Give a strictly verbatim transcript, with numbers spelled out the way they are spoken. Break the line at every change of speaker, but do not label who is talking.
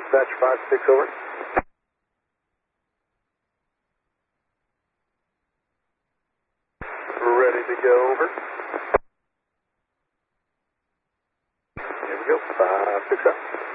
Dispatch five six over. Ready to go over. Here we go, five six up.